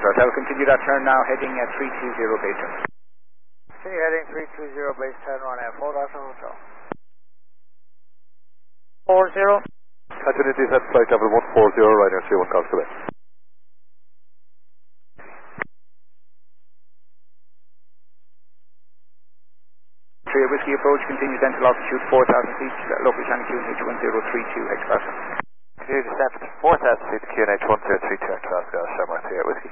Hotel, continue that turn now, heading at 320 base turn. Continue heading 320 base turn, Ryanair 4 Delta Hotel. 40. Continue descent flight level 140, Ryanair 31 calls to base. Whiskey approach, continues dental altitude 4,000 feet, local channel QNH 1032 hectopascal. Continue descent 4,000 feet, QNH 1032 hectopascal, Shamrock 3 Whiskey.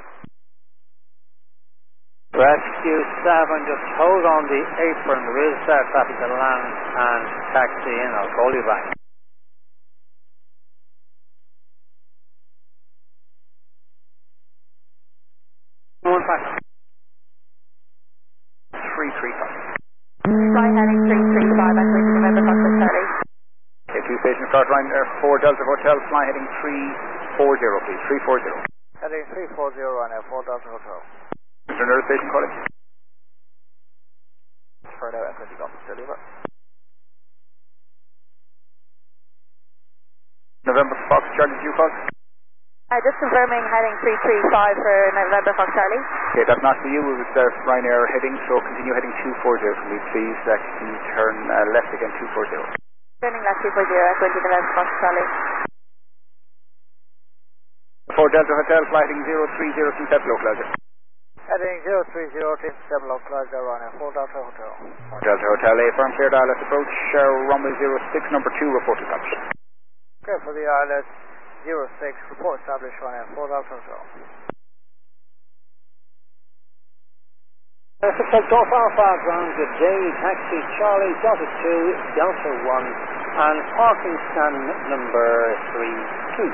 Rescue 7, just hold on the apron, we'll start traffic to land and taxi in, I'll call you back. One back. 335. Fly heading 335 at November Foxtrot Charlie. Okay, 2 station start Ryanair 4 Delta Hotel, fly heading 340 please, 340. Heading 340, Ryanair 4 Delta Hotel. Mr. Nerve Station calling. Further out, N20 Golf Delta. November Fox Charlie, did you call? Just confirming heading 335 for November Fox Charlie. Okay, that's not for you, it was Ryanair heading, so continue heading 240 for me, please. Can you turn left again, 240. Turning left 240 at November Fox Charlie. 4 Delta Hotel, fly heading 030 from Temple localizer. Heading 030 to Temple localizer, Ryanair 4 Delta Hotel. 4 Delta Hotel, A firm cleared ILS approach, runway 06, number 2, report established. Okay, for the ILS 06, report established, Ryanair 4 Delta Hotel. Golf Alpha ground, good day, taxi Charlie, Delta 2, Delta 1, and parking stand number 32.